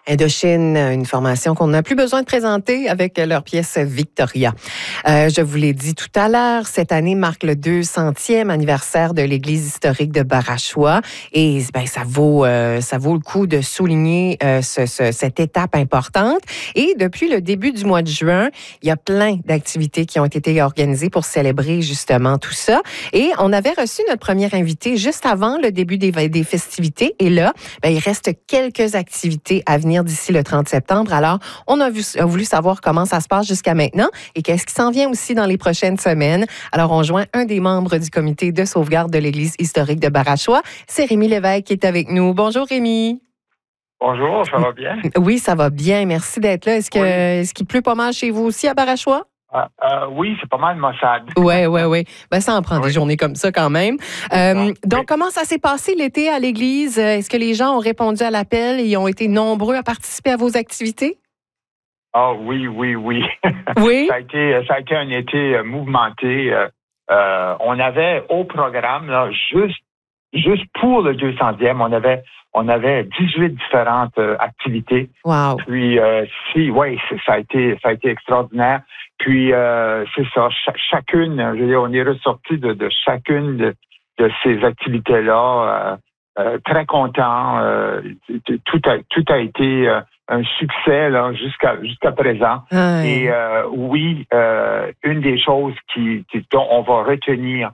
Indochine, une formation qu'on n'a plus besoin de présenter avec leur pièce Victoria. Je vous l'ai dit tout à l'heure, cette année marque le 200e anniversaire de l'Église historique de Barachois et ça vaut le coup de souligner cette étape importante. Et depuis le début du mois de juin, il y a plein d'activités qui ont été organisées pour célébrer justement tout ça. Et on avait reçu notre premier invité juste avant le début des festivités. Et là, il reste quelques activités à venir d'ici le 30 septembre. Alors, on a voulu savoir comment ça se passe jusqu'à maintenant et qu'est-ce qui s'en vient aussi dans les prochaines semaines. Alors, on joint un des membres du comité de sauvegarde de l'Église historique de Barachois. C'est Rémi Lévesque qui est avec nous. Bonjour, Rémi. Bonjour, ça va bien? Oui, ça va bien. Merci d'être là. Est-ce qu'il pleut pas mal chez vous aussi à Barachois? Oui, c'est pas mal maussade. Oui. Ça en prend des journées comme ça quand même. Donc, comment ça s'est passé l'été à l'église? Est-ce que les gens ont répondu à l'appel et ont été nombreux à participer à vos activités? Oui. Oui? Ça a été un été mouvementé. On avait au programme, là, juste pour le 200e, on avait 18 différentes activités. Wow. Puis, ça a été extraordinaire. Puis, c'est ça, chacune, je veux dire, on est ressorti de chacune de ces activités-là. Très content. Tout a été un succès là jusqu'à présent. Et une des choses dont on va retenir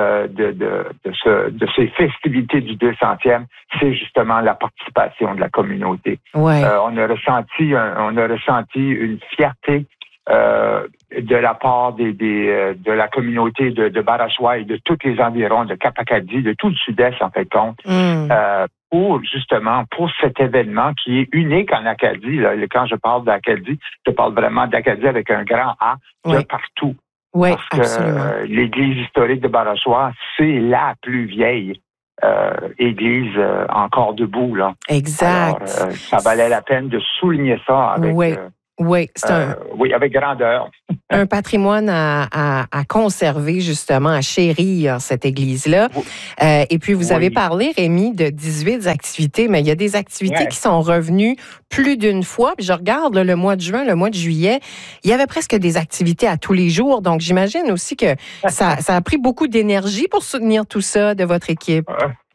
de ces festivités du 200e, c'est justement la participation de la communauté. Ouais. On a ressenti une fierté de la part de la communauté de Barachois et de tous les environs de Cap-Acadie, de tout le sud-est en fait compte, pour cet événement qui est unique en Acadie. Là. Quand je parle d'Acadie, je parle vraiment d'Acadie avec un grand A de partout. Oui, parce absolument. que l'Église historique de Barachois, c'est la plus vieille église encore debout. Là. Exact. Alors, ça valait la peine de souligner ça avec... avec grandeur. Un patrimoine à conserver, justement, à chérir, cette église-là. Et puis, vous avez parlé, Rémi, de 18 activités, mais il y a des activités qui sont revenues plus d'une fois. Puis je regarde le mois de juin, le mois de juillet, il y avait presque des activités à tous les jours. Donc, j'imagine aussi que ça a pris beaucoup d'énergie pour soutenir tout ça de votre équipe.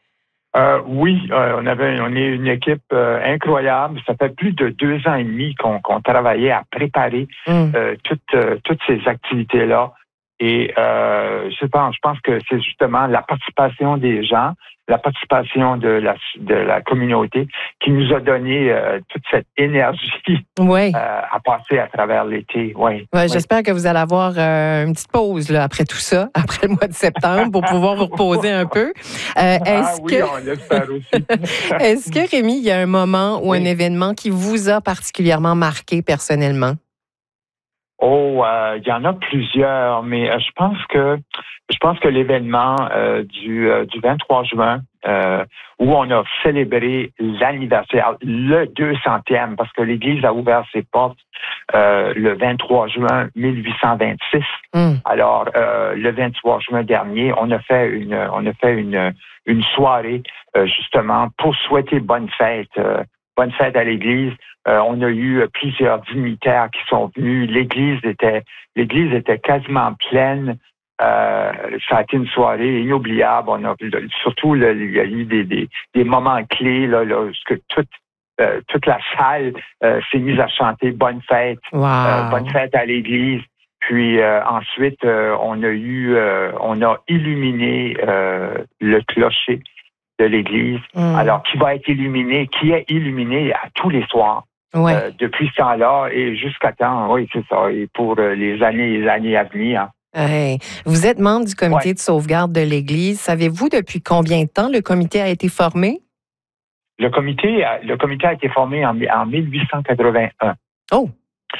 On est une équipe incroyable. Ça fait plus de 2 ans et demi qu'on travaillait à préparer toutes ces activités-là. Et je pense que c'est justement la participation des gens, la participation de la communauté qui nous a donné toute cette énergie à passer à travers l'été. J'espère que vous allez avoir une petite pause là, après tout ça, après le mois de septembre, pour pouvoir vous reposer un peu. On l'espère aussi. Est-ce que, Rémi, il y a un moment ou un événement qui vous a particulièrement marqué personnellement? Il y en a plusieurs, mais je pense que l'événement du 23 juin, où on a célébré l'anniversaire, le 200e, parce que l'Église a ouvert ses portes le 23 juin 1826. Alors, le 23 juin dernier, on a fait une soirée justement pour souhaiter bonne fête à l'Église. On a eu plusieurs dignitaires qui sont venus. L'Église était quasiment pleine. Ça a été une soirée inoubliable. Surtout, il y a eu des moments clés là, que toute la salle s'est mise à chanter bonne fête, bonne fête à l'Église. Puis ensuite, on a illuminé le clocher de l'Église, alors qui est illuminé à tous les soirs depuis ce temps-là et jusqu'à temps, c'est ça, et pour les années à venir. Vous êtes membre du comité de sauvegarde de l'Église. Savez-vous depuis combien de temps le comité a été formé? Le comité a été formé en 1881. Oh!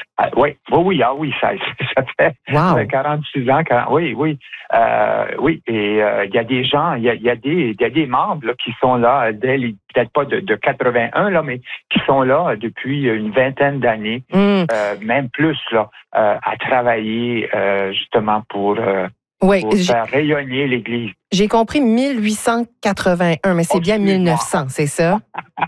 Ça fait 46 ans. Et il y a des gens, il y a des membres là, qui sont là, peut-être pas de 81, là, mais qui sont là depuis une vingtaine d'années, même plus, là, à travailler justement pour Oui, pour faire rayonner l'Église. J'ai compris 1881, mais c'est bien 1900, c'est ça?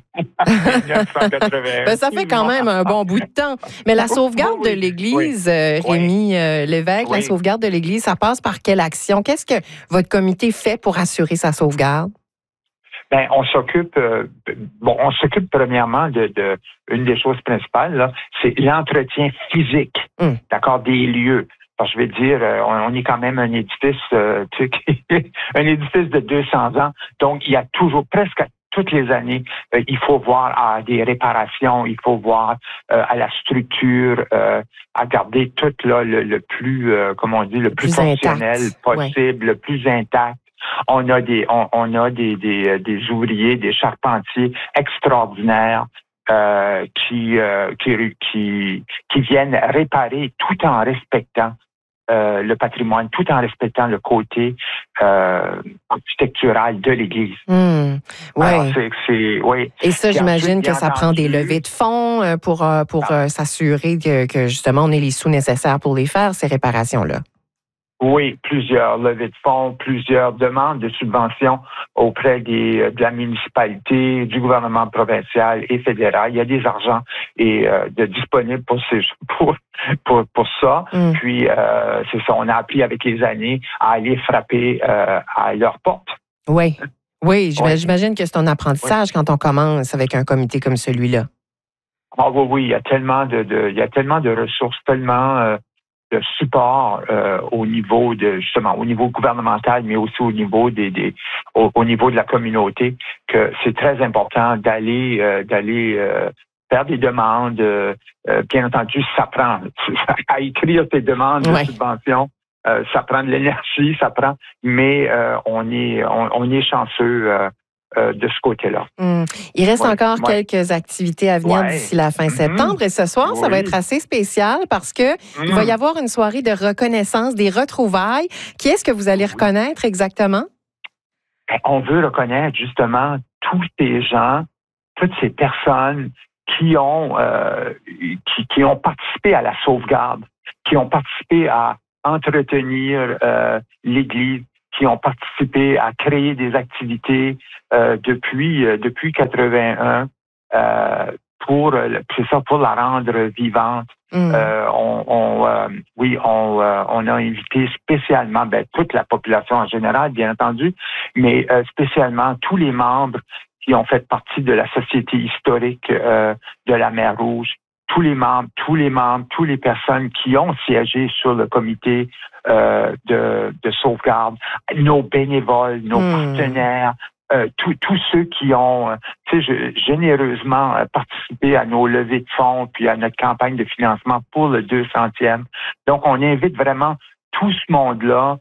1981. Ben, ça fait quand même un bon bout de temps. Mais la sauvegarde de l'Église, Rémi Lévesque, la sauvegarde de l'Église, ça passe par quelle action? Qu'est-ce que votre comité fait pour assurer sa sauvegarde? Ben, on s'occupe premièrement de une des choses principales, là, c'est l'entretien physique, d'accord, des lieux. Parce que je vais dire, on est quand même un édifice, un édifice de 200 ans. Donc, il y a toujours, presque toutes les années, il faut voir à des réparations, il faut voir à la structure, à garder tout là le plus, comment on dit, le plus fonctionnel possible, le plus intact. On a des ouvriers, des charpentiers extraordinaires. Qui viennent réparer tout en respectant le patrimoine, tout en respectant le côté architectural de l'Église. Ouais. Oui. Et ça, j'imagine que ça prend des levées de fonds pour s'assurer que justement on ait les sous nécessaires pour les faire, ces réparations-là. Oui, plusieurs levées de fonds, plusieurs demandes de subventions auprès de la municipalité, du gouvernement provincial et fédéral. Il y a des argents disponibles pour ça. Puis, c'est ça, on a appris avec les années à aller frapper à leur porte. Oui. Oui, j'imagine que c'est un apprentissage quand on commence avec un comité comme celui-là. Ah oui, il y a tellement de ressources, tellement de support au niveau gouvernemental, mais aussi au niveau au niveau de la communauté, que c'est très important d'aller faire des demandes. Bien entendu, ça prend à écrire ces demandes de subvention. Ça prend de l'énergie, mais on est chanceux de ce côté-là. Il reste encore quelques activités à venir d'ici la fin septembre. Et ce soir, ça va être assez spécial parce que il va y avoir une soirée de reconnaissance, des retrouvailles. Qui est-ce que vous allez reconnaître exactement? On veut reconnaître justement tous ces gens, toutes ces personnes qui ont participé à la sauvegarde, qui ont participé à entretenir l'Église, qui ont participé à créer des activités depuis 81 pour la rendre vivante. On a invité spécialement toute la population en général, bien entendu, mais spécialement tous les membres qui ont fait partie de la Société historique de la Mer Rouge, tous les personnes qui ont siégé sur le comité de sauvegarde, nos bénévoles, nos partenaires, tous ceux qui ont généreusement participé à nos levées de fonds puis à notre campagne de financement pour le 200e. Donc, on invite vraiment tout ce monde-là,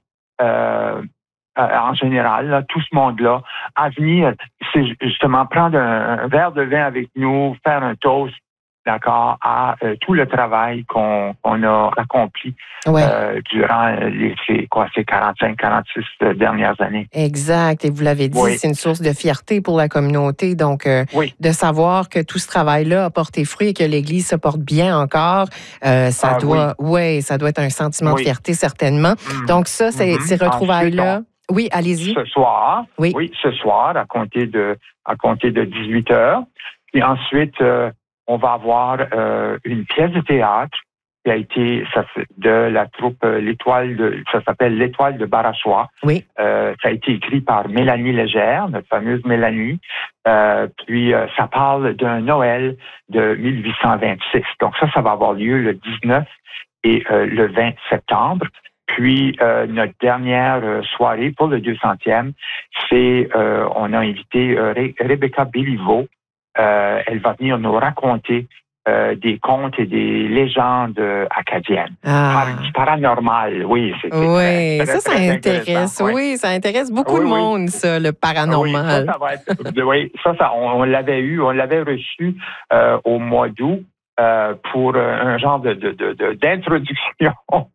en général, là, tout ce monde-là, à venir, c'est justement prendre un verre de vin avec nous, faire un toast, d'accord, à tout le travail qu'on a accompli durant ces 45-46 dernières années. Exact. Et vous l'avez dit, c'est une source de fierté pour la communauté. Donc, de savoir que tout ce travail-là a porté fruit et que l'Église se porte bien encore, ça doit être un sentiment de fierté, certainement. Donc, ça, ces retrouvailles-là. Oui, allez-y. Ce soir, ce soir, à compter de 18 heures. Puis ensuite, on va avoir une pièce de théâtre qui a été de la troupe ça s'appelle l'Étoile de Barachois. Oui. Ça a été écrit par Mélanie Légère, notre fameuse Mélanie. Puis ça parle d'un Noël de 1826. Donc ça va avoir lieu le 19 et le 20 septembre. Puis notre dernière soirée pour le 200e, on a invité Rebecca Béliveau. Elle va venir nous raconter des contes et des légendes acadiennes. Du paranormal, oui. Ça intéresse. Oui, ça intéresse beaucoup de monde, ça, le paranormal. On l'avait reçu au mois d'août pour un genre d'introduction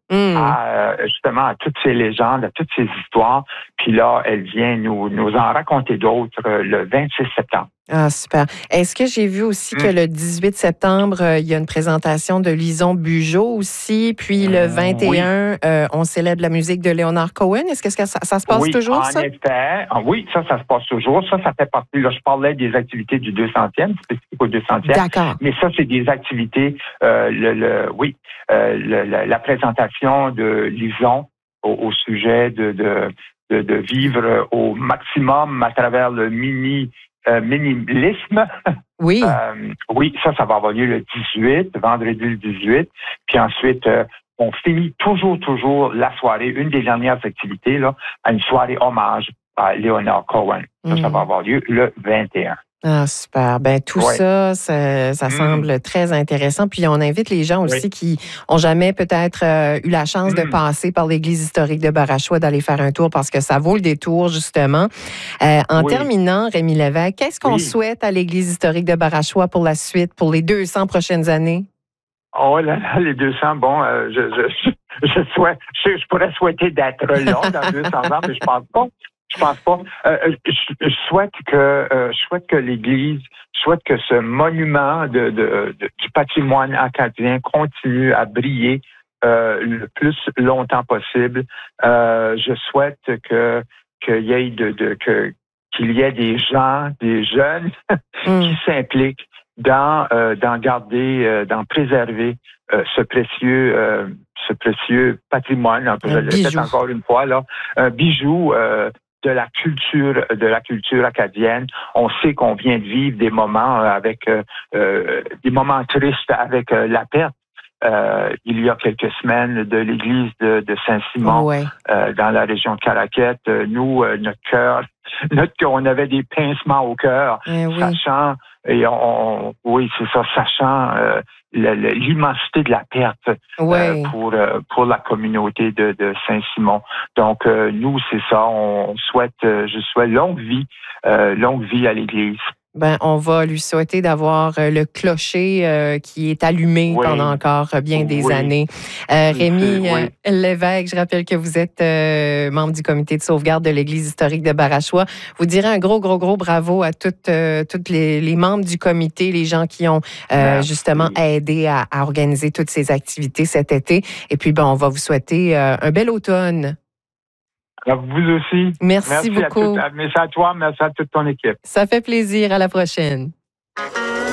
Hmm. justement à toutes ces légendes, à toutes ces histoires. Puis là, elle vient nous en raconter d'autres le 26 septembre. Ah, super. Est-ce que j'ai vu aussi que Mm. le 18 septembre, il y a une présentation de Lison Bugeaud aussi, puis le Oui, 21, on célèbre la musique de Leonard Cohen. Est-ce que ça se passe oui, toujours, en ça? effet. Oui, ça se passe toujours. Ça fait partie. Là, je parlais des activités du 200e, spécifique au 200e, D'accord. mais ça, c'est des activités. Oui, la présentation de Lison au sujet de vivre au maximum à travers le minimalisme. Oui. Oui, ça va avoir lieu le 18, vendredi le 18. Puis ensuite, on finit toujours la soirée, une des dernières activités, là, à une soirée hommage à Leonard Cohen. Ça va Hmm. avoir lieu le 21. Ah, super. Ben tout Oui. ça Mm. semble très intéressant. Puis on invite les gens Oui. aussi qui ont jamais peut-être eu la chance de Mm. passer par l'église historique de Barachois d'aller faire un tour parce que ça vaut le détour, justement. En Oui. terminant, Rémi Lévesque, qu'est-ce qu'on Oui. souhaite à l'église historique de Barachois pour la suite, pour les 200 prochaines années? Oh là là, les 200, bon, je pourrais souhaiter d'être là dans 200 ans, mais je pense pas. Je pense pas. Je souhaite que l'Église, je souhaite que ce monument du patrimoine acadien continue à briller le plus longtemps possible. Je souhaite qu'il y ait qu'il y ait des gens, des jeunes qui Hum, s'impliquent d'en garder, d'en préserver ce précieux patrimoine. Je un le répète bijou. encore une fois là, un bijou de la culture acadienne. On sait qu'on vient de vivre des moments des moments tristes avec la perte. Il y a quelques semaines de l'église de Saint-Simon Ouais. dans la région de Caraquette. Nous, notre cœur, on avait des pincements au cœur, Oui. sachant oui, c'est ça, sachant l'immensité de la perte Ouais. pour la communauté de Saint-Simon. Donc, nous, c'est ça, je souhaite longue vie à l'Église. Ben, on va lui souhaiter d'avoir le clocher qui est allumé pendant Oui, encore bien des oui, années. Rémi oui. Lévesque, je rappelle que vous êtes membre du comité de sauvegarde de l'Église historique de Barachois. Vous direz un gros bravo à toutes les membres du comité, les gens qui ont justement Merci. aidé à organiser toutes ces activités cet été. Et puis, ben, on va vous souhaiter un bel automne. À vous aussi. Merci Merci beaucoup. merci à toi, merci à toute ton équipe. Ça fait plaisir. À la prochaine.